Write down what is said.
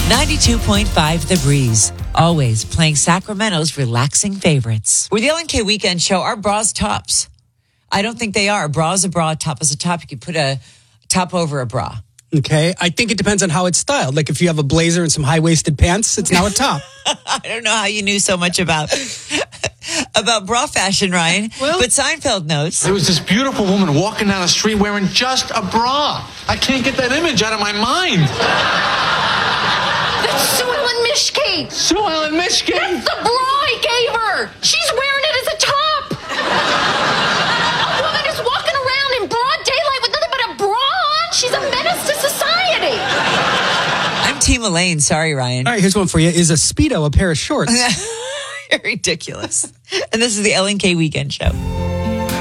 92.5 The Breeze. Always playing Sacramento's relaxing favorites. With the LNK Weekend Show, our bras tops. I don't think they are. A bra is a bra, a top is a top. You could put a top over a bra. Okay. I think it depends on how it's styled. Like if you have a blazer and some high-waisted pants, it's now a top. I don't know how you knew so much about bra fashion, Ryan. Well, but Seinfeld knows. There was this beautiful woman walking down the street wearing just a bra. I can't get that image out of my mind. That's Sue Ellen Mishke. Sue Ellen Mishke? That's the bra he gave her. She's wearing it as a top. A woman is walking around in broad daylight with nothing but a bra on. She's a menace to society. I'm Team Elaine. Sorry, Ryan. All right, here's one for you. Is a Speedo a pair of shorts? You're ridiculous. And this is the LNK Weekend Show.